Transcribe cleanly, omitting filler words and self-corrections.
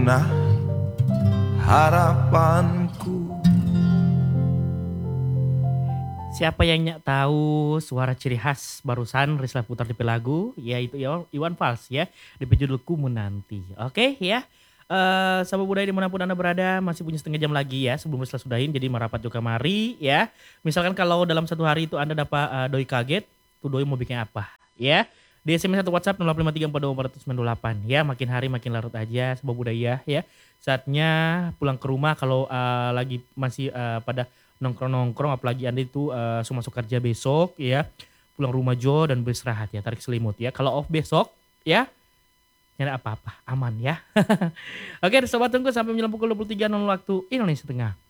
punah harapanku. Siapa yang nyak tahu suara ciri khas barusan Rizla putar di lagu, yaitu Iwan Fals ya, DP judul Ku Menanti. Oke ya, sahabat budaya dimanapun Anda berada, masih punya setengah jam lagi ya sebelum Rizla sudahin, jadi merapat juga mari ya. Misalkan kalau dalam satu hari itu Anda dapat doi kaget, tuh doi mau bikin apa ya. Di SMS atau WhatsApp 0853424928 ya, makin hari makin larut aja sahabat budaya ya. Saatnya pulang ke rumah kalau lagi masih pada nongkrong-nongkrong, apalagi Anda itu masuk kerja besok ya, pulang rumah jo dan beristirahat ya, tarik selimut ya. Kalau off besok ya, nggak ada apa-apa, aman ya. Oke sobat, tunggu sampai menjelang pukul 23.00 waktu Indonesia Tengah.